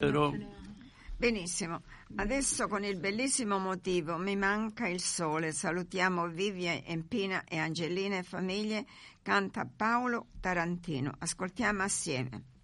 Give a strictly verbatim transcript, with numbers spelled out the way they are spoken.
Benissimo, adesso con il bellissimo motivo Mi manca il sole salutiamo Vivia, Empina e Angelina e famiglie, canta Paolo Tarantino. Ascoltiamo assieme.